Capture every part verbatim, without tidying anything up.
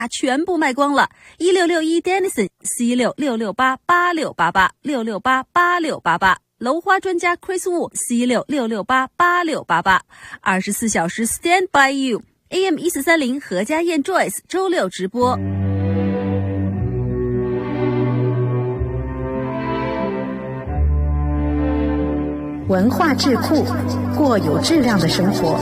全部卖光了。一六六一 Denison C 六六六八八六八八六六八八六八八，楼花专家 Chris Wu C 六六六八八六八八，二十四小时 Stand by you。 A M 一四三零何家燕 Joyce 周六直播。 文化智库，过有质量的生活。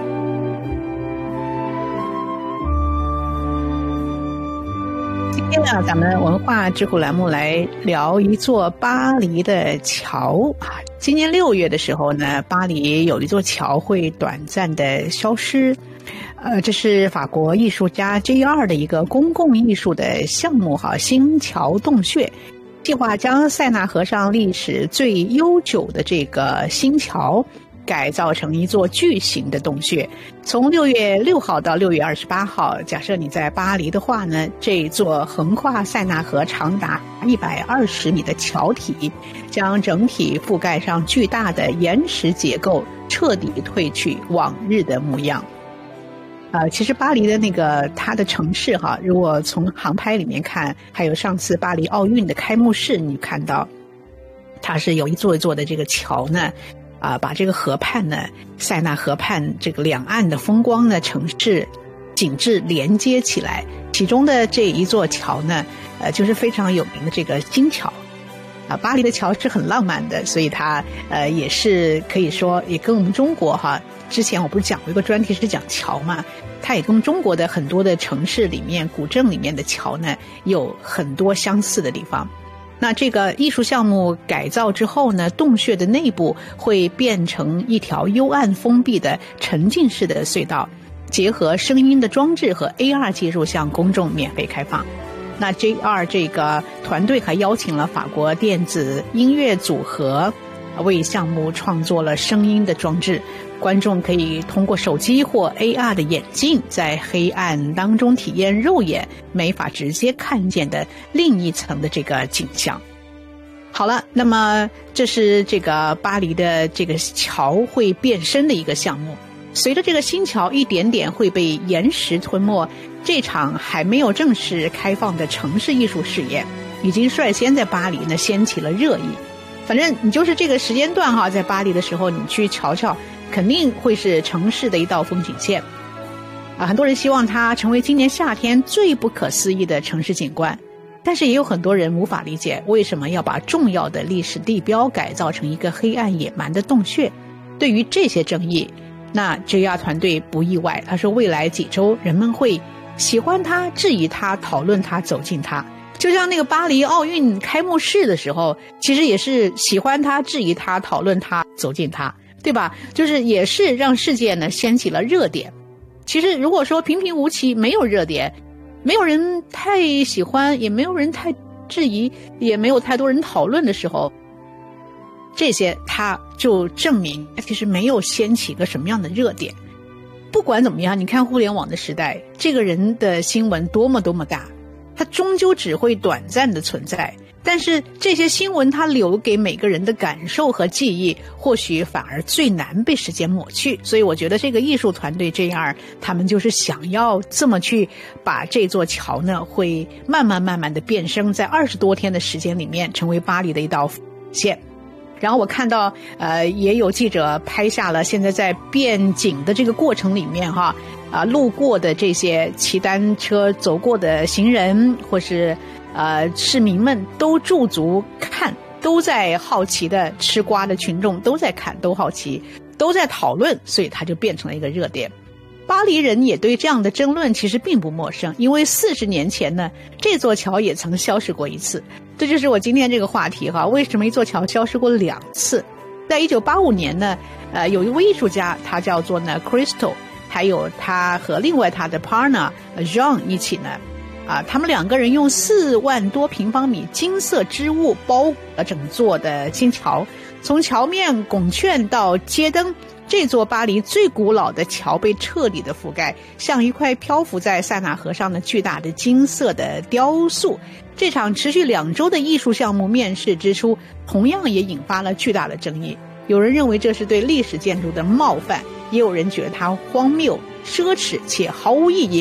今天呢，咱们文化智库栏目来聊一座巴黎的桥啊。今年六月的时候呢，巴黎有一座桥会短暂的消失。呃，这是法国艺术家 J R 的一个公共艺术的项目哈，新桥洞穴。计划将塞纳河上历史最悠久的这个新桥改造成一座巨型的洞穴。从六月六号到六月二十八号，假设你在巴黎的话呢，这座横跨塞纳河长达一百二十米的桥体将整体覆盖上巨大的岩石结构，彻底褪去往日的模样。呃，其实巴黎的那个它的城市哈，如果从航拍里面看，还有上次巴黎奥运的开幕式，你看到它是有一座一座的这个桥呢，啊、呃，把这个河畔呢，塞纳河畔这个两岸的风光的城市景致连接起来。其中的这一座桥呢，呃，就是非常有名的这个新桥。啊，巴黎的桥是很浪漫的，所以它呃也是可以说也跟我们中国哈，之前我不是讲过一个专题是讲桥嘛，它也跟中国的很多的城市里面古镇里面的桥呢有很多相似的地方。那这个艺术项目改造之后呢，洞穴的内部会变成一条幽暗封闭的沉浸式的隧道，结合声音的装置和 A R 技术向公众免费开放。那 J R 这个团队还邀请了法国电子音乐组合为项目创作了声音的装置，观众可以通过手机或 A R 的眼镜在黑暗当中体验肉眼没法直接看见的另一层的这个景象。好了，那么这是这个巴黎的这个桥会变身的一个项目。随着这个新桥一点点会被岩石吞没，这场还没有正式开放的城市艺术试验已经率先在巴黎呢掀起了热议。反正你就是这个时间段哈，在巴黎的时候你去瞧瞧，肯定会是城市的一道风景线啊！很多人希望它成为今年夏天最不可思议的城市景观，但是也有很多人无法理解为什么要把重要的历史地标改造成一个黑暗野蛮的洞穴。对于这些争议，那 J R 团队不意外，他说未来几周人们会喜欢它、质疑它、讨论它、走进它。就像那个巴黎奥运开幕式的时候，其实也是喜欢它、质疑它、讨论它、走进它，对吧？就是也是让世界呢掀起了热点。其实如果说平平无奇，没有热点，没有人太喜欢，也没有人太质疑，也没有太多人讨论的时候，这些它就证明其实没有掀起个什么样的热点。不管怎么样，你看互联网的时代，这个人的新闻多么多么大，它终究只会短暂的存在，但是这些新闻它留给每个人的感受和记忆或许反而最难被时间抹去。所以我觉得这个艺术团队 J R 他们就是想要这么去把这座桥呢会慢慢慢慢的变声，在二十多天的时间里面成为巴黎的一道线。然后我看到呃也有记者拍下了现在在变景的这个过程里面哈啊、呃、路过的这些骑单车走过的行人或是呃市民们都驻足看，都在好奇的，吃瓜的群众都在看，都好奇，都在讨论，所以它就变成了一个热点。巴黎人也对这样的争论其实并不陌生，因为四十年前呢，这座桥也曾消失过一次。这就是我今天这个话题哈，为什么一座桥消失过两次？在一九八五年呢，呃，有一位艺术家，他叫做呢 Crystal， 还有他和另外他的 partner Jean 一起呢，啊，他们两个人用四万多平方米金色织物包了整座的新桥，从桥面拱券到街灯。这座巴黎最古老的桥被彻底的覆盖，像一块漂浮在塞纳河上的巨大的金色的雕塑。这场持续两周的艺术项目面世之初，同样也引发了巨大的争议。有人认为这是对历史建筑的冒犯，也有人觉得它荒谬、奢侈且毫无意义。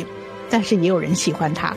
但是也有人喜欢它。